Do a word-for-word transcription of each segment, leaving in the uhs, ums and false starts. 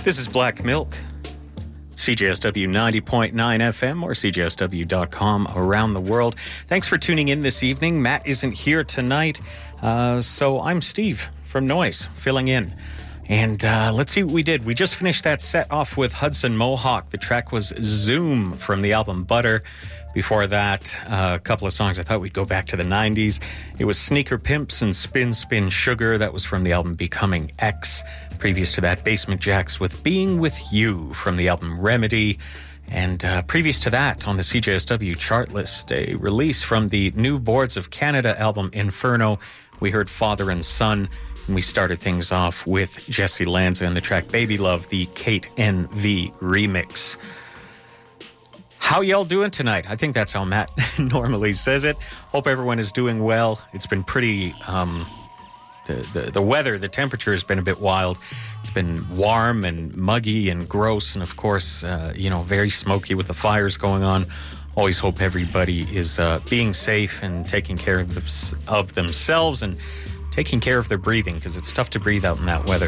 This is Black Milk, C J S W ninety point nine F M or C J S W dot com around the world. Thanks for tuning in this evening. Matt isn't here tonight, uh, so I'm Steve from Noise, filling in. And uh, let's see what we did. We just finished that set off with Hudson Mohawk. The track was Zoom from the album Butter. Before that, uh, a couple of songs I thought we'd go back to the nineties. It was Sneaker Pimps and Spin Spin Sugar. That was from the album Becoming X. Previous to that, Basement Jaxx with Being With You from the album Remedy. And uh, previous to that, on the C J S W chart list, a release from the New Boards of Canada album Inferno. We heard Father and Son. And we started things off with Jesse Lanza and the track Baby Love, the Kate N V remix. How y'all doing tonight? I think that's how Matt normally says it. Hope everyone is doing well. It's been pretty... Um, the, the, the weather, the temperature has been a bit wild. It's been warm and muggy and gross. And of course, uh, you know, very smoky with the fires going on. Always hope everybody is uh, being safe and taking care of, the, of themselves and taking care of their breathing, because it's tough to breathe out in that weather.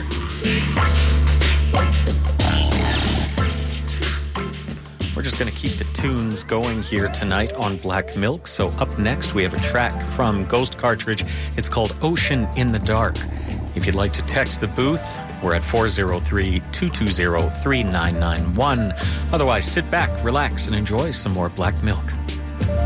We're just going to keep the tunes going here tonight on Black Milk. So up next, we have a track from Ghost Cartridge. It's called Ocean in the Dark. If you'd like to text the booth, we're at four oh three, two two zero, three nine nine one. Otherwise, sit back, relax, and enjoy some more Black Milk.